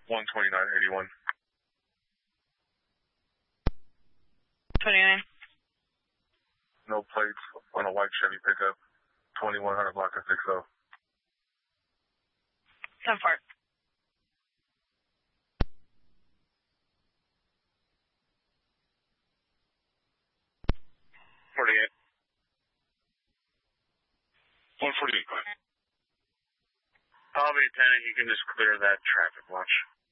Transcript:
12981. 29. No plates on a white Chevy pickup. 2100 block of 60. 10 Park. 48. 148. I'll be 10 if you can just clear that traffic watch.